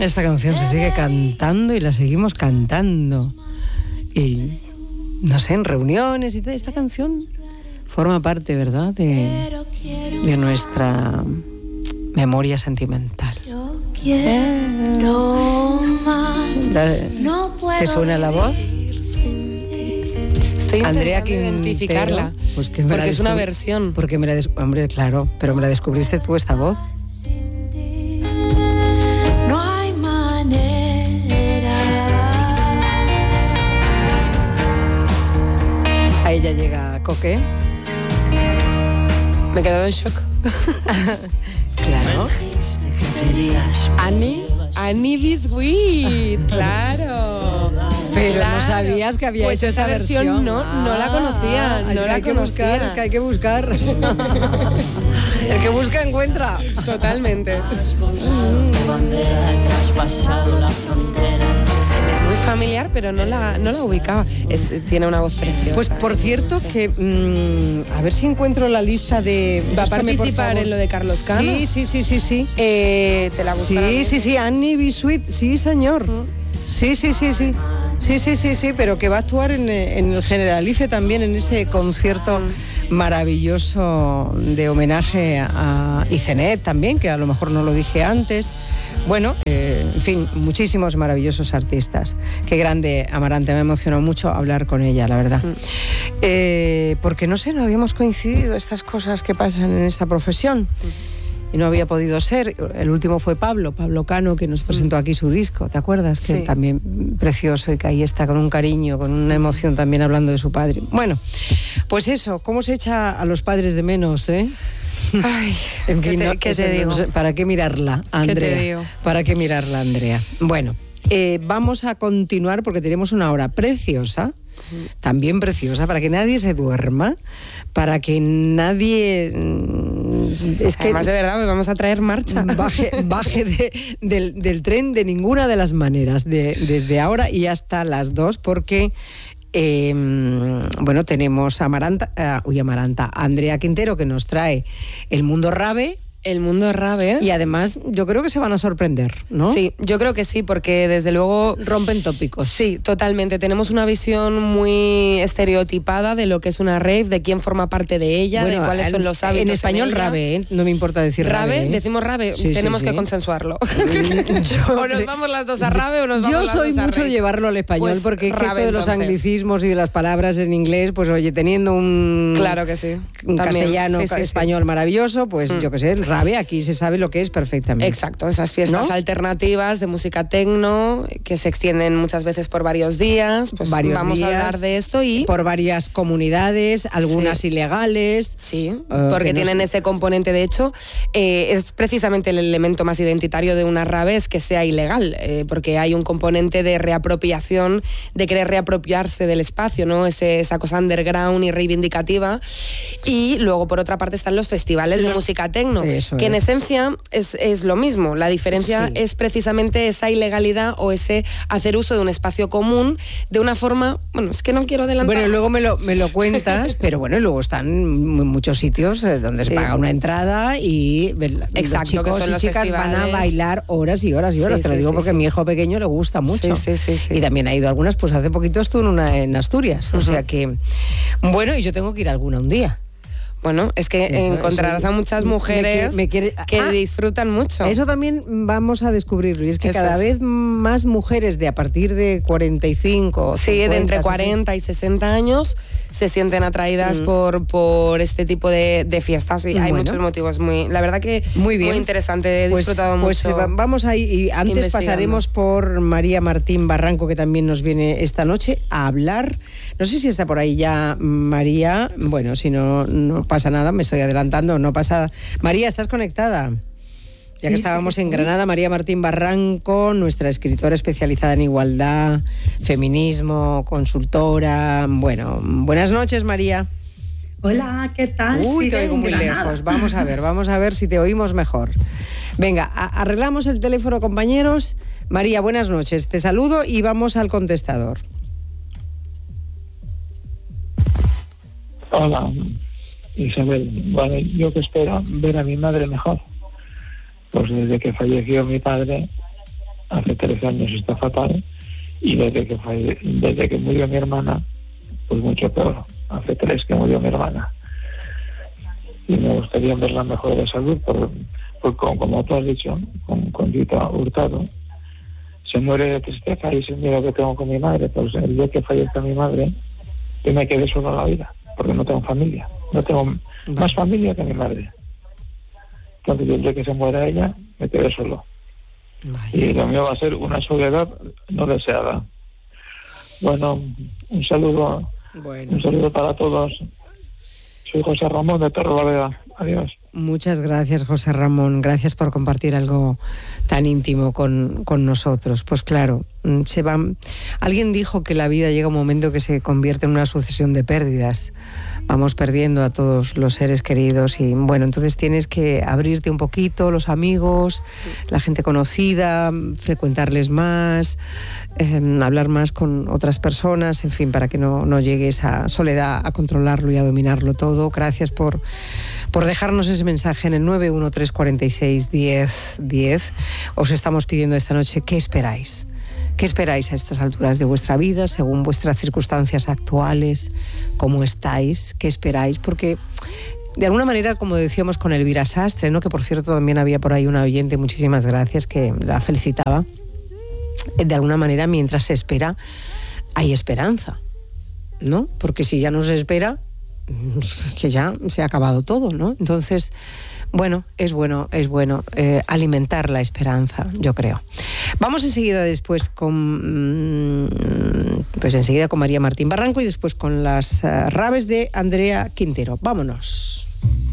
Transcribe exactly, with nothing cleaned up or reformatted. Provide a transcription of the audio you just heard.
Esta canción se sigue cantando y la seguimos cantando. Y no sé, en reuniones y todo, esta canción forma parte, ¿verdad?, de, de nuestra memoria sentimental. Yo quiero más. No ¿Te suena la voz? Estoy Andrea intentando identificarla, pues que me porque la es una versión. Porque me la des... Hombre, claro, pero me la descubriste tú esta voz. No hay manera. Ahí ya llega Coque. Me he quedado en shock. Claro. Annie. Annie Biscuit, claro. Pero claro. no sabías que había pues hecho esta versión. versión. No, ah, no la conocía. Es no que la hay que conocía. buscar, que hay que buscar. El que busca encuentra. Totalmente. Es muy familiar, pero no la, no la ubicaba. Es, tiene una voz preciosa. Pues por cierto que mmm, a ver si encuentro la lista de. ¿Va a participar en lo de Carlos Cano? Sí, sí, sí, sí, sí. Eh, te la buscarán. Sí, sí, sí, Annie Biscuit, sí, señor. Uh-huh. Sí, sí, sí, sí. Sí, sí, sí, sí, pero que va a actuar en, en el Generalife también, en ese concierto maravilloso de homenaje a Icenet también, que a lo mejor no lo dije antes. Bueno, eh, en fin, muchísimos maravillosos artistas. Qué grande, Amarante, me emocionó mucho hablar con ella, la verdad. Mm. Eh, porque no sé, no habíamos coincidido estas cosas que pasan en esta profesión. Mm. Y no había podido ser. El último fue Pablo, Pablo Cano, que nos presentó aquí su disco, ¿te acuerdas? Que sí. También precioso y que ahí está con un cariño, con una emoción también hablando de su padre. Bueno, pues eso, ¿cómo se echa a los padres de menos, eh? Ay, en fin, ¿qué te, no, ¿qué te digo? No, ¿para qué mirarla, Andrea? ¿Qué te digo? ¿Para qué mirarla, Andrea? Bueno, eh, vamos a continuar porque tenemos una hora preciosa, también preciosa, para que nadie se duerma, para que nadie... Es que además de verdad me vamos a traer marcha. Baje, baje de, del, del tren de ninguna de las maneras, de, desde ahora y hasta las dos, porque... Eh, bueno, tenemos a Amaranta, uh, uy, Amaranta, a Andrea Quintero, que nos trae El Mundo Rave. El Mundo Rave. Y además yo creo que se van a sorprender, ¿no? Sí, yo creo que sí, porque desde luego... Rompen tópicos. Sí, totalmente. Tenemos una visión muy estereotipada de lo que es una rave, de quién forma parte de ella, bueno, de cuáles en, son los hábitos. En español en rave, ¿eh? No me importa decir rave. ¿Rave? ¿eh? Decimos rave, sí, tenemos sí, que sí. consensuarlo. Yo, o nos vamos las dos a rave o nos vamos yo las dos a Yo soy mucho de llevarlo al español, pues porque rave, esto de los entonces. anglicismos y de las palabras en inglés, pues oye, teniendo un... Claro que sí. Un También. castellano, sí, sí, español sí. maravilloso, pues mm. yo qué sé, rave, aquí se sabe lo que es perfectamente. Exacto, esas fiestas ¿no? alternativas de música tecno que se extienden muchas veces por varios días, pues varios vamos días, a hablar de esto y... Por varias comunidades, algunas sí. ilegales. Sí, uh, porque tienen no... ese componente, de hecho, eh, es precisamente el elemento más identitario de una rave es que sea ilegal, eh, porque hay un componente de reapropiación, de querer reapropiarse del espacio, ¿no? Ese, esa cosa underground y reivindicativa. Y luego, por otra parte, están los festivales de música tecno, Eso que es. en esencia es, es lo mismo. La diferencia sí. es precisamente esa ilegalidad o ese hacer uso de un espacio común de una forma... Bueno, es que no quiero adelantar. Bueno, luego me lo, me lo cuentas, pero bueno, luego están muchos sitios donde sí. se paga una entrada y Exacto, los chicos que son y los chicas festivales. van a bailar horas y horas y horas. Sí, Te lo sí, digo sí, porque a sí. mi hijo pequeño le gusta mucho. Sí, sí, sí, sí. Y también ha ido a algunas, pues hace poquito estuvo en una en Asturias. Uh-huh. O sea que... Bueno, y yo tengo que ir a alguna un día. Bueno, es que eso, encontrarás eso, a muchas mujeres me, me quiere, que ah, disfrutan mucho. Eso también vamos a descubrirlo. Y es que eso cada es. vez más mujeres de a partir de cuarenta y cinco... Sí, cincuenta, de entre cuarenta sesenta. Y sesenta años se sienten atraídas mm. por, por este tipo de, de fiestas. Y bueno. hay muchos motivos. muy La verdad que muy, bien. muy interesante. He pues, disfrutado pues mucho. Pues vamos ahí. Y antes pasaremos por María Martín Barranco, que también nos viene esta noche a hablar. No sé si está por ahí ya María. Bueno, si no, no pasa nada, me estoy adelantando, no pasa... María, ¿estás conectada? Ya sí, que estábamos sí, en Granada, María Martín Barranco, nuestra escritora especializada en igualdad, feminismo, consultora... Bueno, buenas noches, María. Hola, ¿qué tal? Uy, sí, te oigo muy Granada. lejos. Vamos a ver, vamos a ver si te oímos mejor. Venga, a- arreglamos el teléfono, compañeros. María, buenas noches. Te saludo y vamos al contestador. Hola, Isabel. Bueno, yo que espero ver a mi madre mejor. Pues desde que falleció mi padre hace trece años está fatal, y desde que falle- desde que murió mi hermana, pues mucho peor. Hace tres que murió mi hermana. Y me gustaría verla mejor de salud, por, por como, como tú has dicho, con, con Rita Hurtado. Se muere de tristeza y es el miedo que tengo con mi madre. Pues el día que fallezca mi madre, yo me quedé solo en la vida, porque no tengo familia. No tengo Vale. más familia que mi madre. Entonces el día que se muera ella, me quedé solo. Vaya. Y lo mío va a ser una soledad no deseada. Bueno, un saludo, Bueno. un saludo para todos. Soy José Ramón de Torrelavega. Adiós. Muchas gracias, José Ramón. Gracias por compartir algo tan íntimo con, con nosotros. Pues claro, se va. Alguien dijo que la vida llega un momento que se convierte en una sucesión de pérdidas. Vamos perdiendo a todos los seres queridos y bueno, entonces tienes que abrirte un poquito, los amigos, la gente conocida, frecuentarles más, eh, hablar más con otras personas, en fin, para que no, no llegue esa soledad a controlarlo y a dominarlo todo. Gracias por, por dejarnos ese mensaje en el nueve uno tres cuatro seis, diez, diez. Os estamos pidiendo esta noche, ¿qué esperáis? ¿Qué esperáis a estas alturas de vuestra vida, según vuestras circunstancias actuales? ¿Cómo estáis? ¿Qué esperáis? Porque, de alguna manera, como decíamos con Elvira Sastre, ¿no? Que por cierto también había por ahí una oyente, muchísimas gracias, que la felicitaba. De alguna manera, mientras se espera, hay esperanza, ¿no? Porque si ya no se espera, que ya se ha acabado todo, ¿no? Entonces, bueno, es bueno, es bueno eh, alimentar la esperanza, yo creo. Vamos enseguida después con pues enseguida con María Martín Barranco y después con las uh, raves de Andrea Quintero. Vámonos.